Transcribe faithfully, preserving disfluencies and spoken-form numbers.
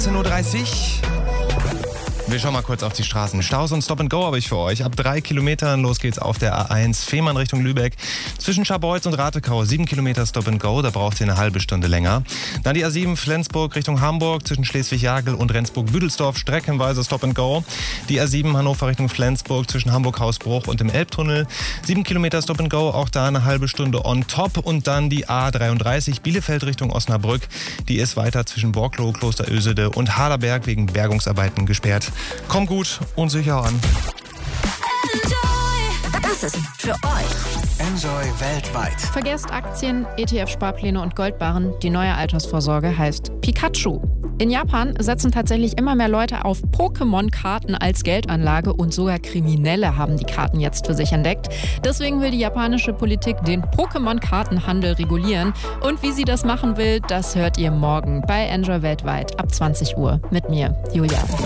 zehn Uhr dreißig. Wir schauen mal kurz auf die Straßen. Staus und Stop-and-Go habe ich für euch. Ab drei Kilometern los geht's auf der A eins Fehmarn Richtung Lübeck. Zwischen Scharbeutz und Ratekau sieben Kilometer Stop-and-Go, da braucht ihr eine halbe Stunde länger. Dann die A sieben Flensburg Richtung Hamburg zwischen Schleswig-Jagel und Rendsburg-Büdelsdorf streckenweise Stop-and-Go. Die A sieben Hannover Richtung Flensburg zwischen Hamburg-Hausbruch und dem Elbtunnel. sieben Kilometer Stop-and-Go, auch da eine halbe Stunde on top. Und dann die A dreiunddreißig Bielefeld Richtung Osnabrück. Die ist weiter zwischen Borkloh, Klosterösede und Haderberg wegen Bergungsarbeiten gesperrt. Kommt gut und sicher an. Enjoy. Das ist für euch. Enjoy weltweit. Vergesst Aktien, E T F-Sparpläne und Goldbarren. Die neue Altersvorsorge heißt Pikachu. In Japan setzen tatsächlich immer mehr Leute auf Pokémon-Karten als Geldanlage und sogar Kriminelle haben die Karten jetzt für sich entdeckt. Deswegen will die japanische Politik den Pokémon-Kartenhandel regulieren. Und wie sie das machen will, das hört ihr morgen bei Enjoy weltweit ab zwanzig Uhr mit mir, Julia.